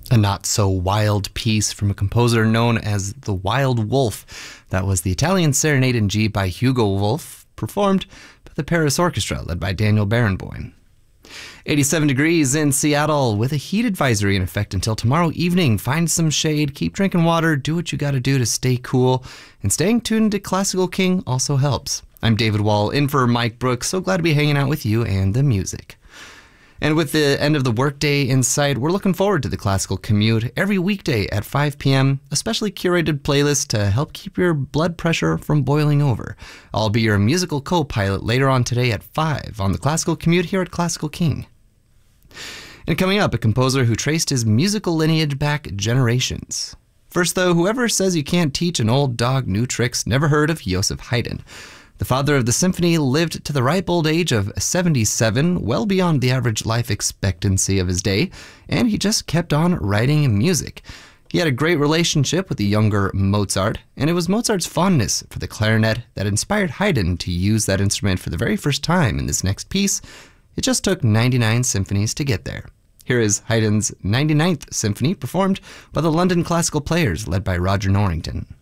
A not-so-wild piece from a composer known as the Wild Wolf. That was the Italian Serenade in G by Hugo Wolf, performed by the Paris Orchestra, led by Daniel Barenboim. 87 degrees in Seattle with a heat advisory in effect until tomorrow evening. Find some shade, keep drinking water, do what you gotta do to stay cool, and staying tuned to Classical King also helps. I'm David Wall, in for Mike Brooks. So glad to be hanging out with you and the music. And with the end of the workday in sight, we're looking forward to the Classical Commute every weekday at 5 p.m., a specially curated playlist to help keep your blood pressure from boiling over. I'll be your musical co-pilot later on today at 5 on the Classical Commute here at Classical King. And coming up, a composer who traced his musical lineage back generations. First though, whoever says you can't teach an old dog new tricks never heard of Joseph Haydn. The father of the symphony lived to the ripe old age of 77, well beyond the average life expectancy of his day, and he just kept on writing music. He had a great relationship with the younger Mozart, and it was Mozart's fondness for the clarinet that inspired Haydn to use that instrument for the very first time in this next piece. It just took 99 symphonies to get there. Here is Haydn's 99th Symphony, performed by the London Classical Players, led by Roger Norrington.